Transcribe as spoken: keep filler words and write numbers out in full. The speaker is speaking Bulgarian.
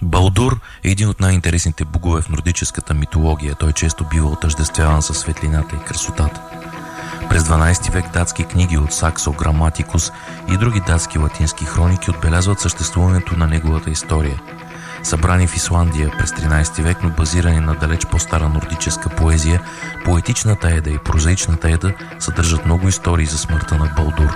Балдур е един от най-интересните богове в нордическата митология. Той често бива отъждествяван със светлината и красотата. През дванадесети век датски книги от Саксо Граматикус и други датски латински хроники отбелязват съществуването на неговата история. Събрани в Исландия през тринадесети век, но базирани на далеч по-стара нордическа поезия, поетичната Еда и прозаичната Еда съдържат много истории за смъртта на Балдур.